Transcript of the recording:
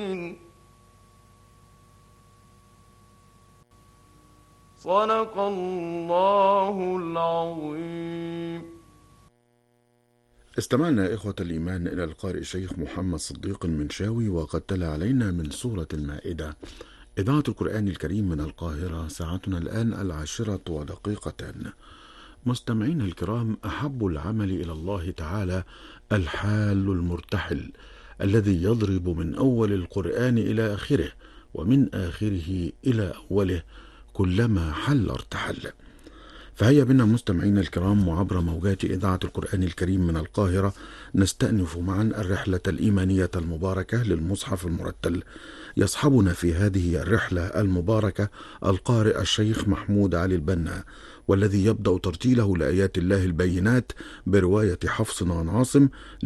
صدق الله العظيم. استمعنا إخوة الإيمان إلى القارئ الشيخ محمد صديق المنشاوي وقد تلا علينا من سورة المائدة. إذاعة القرآن الكريم من القاهرة، ساعتنا الآن 10:01. مستمعين الكرام، أحب العمل إلى الله تعالى الحال المرتحل الذي يضرب من أول القرآن إلى آخره، ومن آخره إلى أوله، كلما حل ارتحل. فهيا بنا مستمعين الكرام، وعبر موجات إذاعة القرآن الكريم من القاهرة نستأنف معا الرحلة الإيمانية المباركة للمصحف المرتل. يصحبنا في هذه الرحلة المباركة القارئ الشيخ محمود علي البنا، والذي يبدأ ترتيله لآيات الله البينات برواية حفص عن عاصم